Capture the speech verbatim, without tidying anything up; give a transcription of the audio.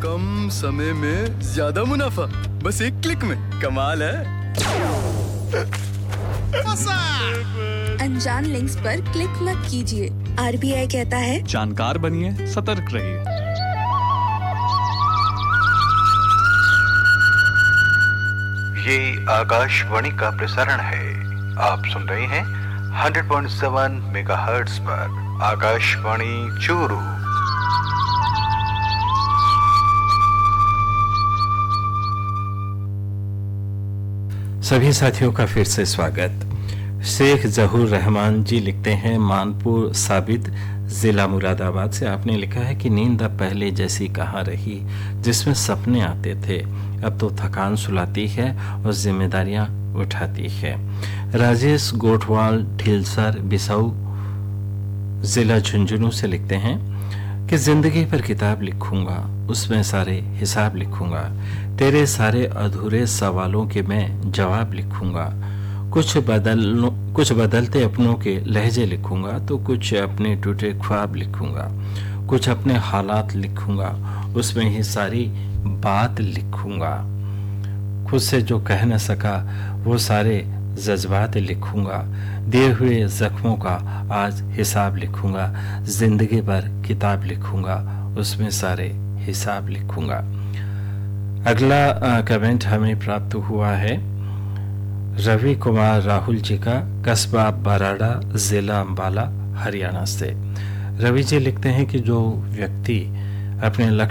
कम समय में ज्यादा मुनाफा, बस एक क्लिक में। कमाल है। अनजान लिंक्स पर क्लिक मत कीजिए। आरबीआई कहता है जानकार बनिए, सतर्क रहिए। ये आकाशवाणी का प्रसारण है। आप सुन रहे हैं हंड्रेड पॉइंट सेवन मेगाहर्ट्ज पर आकाशवाणी चूरू। सभी साथियों का फिर से स्वागत। शेख जहूर रहमान जी लिखते हैं मानपुर साबित जिला मुरादाबाद से। आपने लिखा है कि नींद अब पहले जैसी कहाँ रही जिसमें सपने आते थे, अब तो थकान सुलाती है और जिम्मेदारियां उठाती है। राजेश गोठवाल ढीलसर बिसाऊ जिला झुंझुनू से लिखते हैं कि जिंदगी पर किताब लिखूंगा, उसमें सारे हिसाब लिखूंगा, तेरे सारे अधूरे सवालों के मैं जवाब लिखूंगा। कुछ बदल कुछ बदलते अपनों के लहजे लिखूंगा तो कुछ अपने टूटे ख्वाब लिखूंगा, कुछ अपने हालात लिखूंगा, उसमें ही सारी बात लिखूंगा। खुद से जो कह न सका वो सारे जज्बात लिखूंगा, दिए हुए जख्मों का आज हिसाब लिखूंगा। जिंदगी पर किताब लिखूंगा, उसमें सारे हिसाब लिखूंगा। अगला कमेंट हमें प्राप्त हुआ है रवि कुमार राहुल जी का, कस्बा बराड़ा जिला अंबाला हरियाणा से। रवि जी लिखते हैं कि जो व्यक्ति अपने लक्ष्य